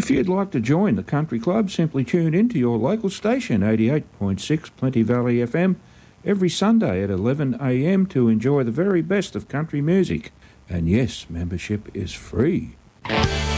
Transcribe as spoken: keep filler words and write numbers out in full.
If you'd like to join the Country Club, simply tune in to your local station, eighty-eight point six Plenty Valley F M, every Sunday at eleven a m to enjoy the very best of country music. And yes, membership is free.